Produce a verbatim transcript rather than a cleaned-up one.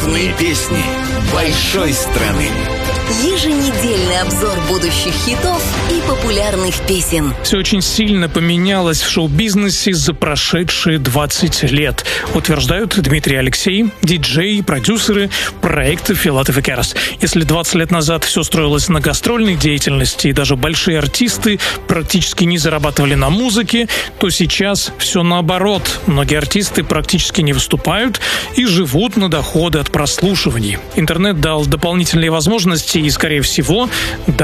Главные песни большой страны. Еженедельный обзор будущих хитов и популярных песен. Все очень сильно поменялось в шоу-бизнесе за прошедшие двадцать лет, утверждают Дмитрий Алексей, диджеи, продюсеры проекта «Филатов и Керас». Если двадцать лет назад все строилось на гастрольной деятельности и даже большие артисты практически не зарабатывали на музыке, то сейчас все наоборот. Многие артисты практически не выступают и живут на доходы от прослушиваний. Интернет дал дополнительные возможности и, скорее всего,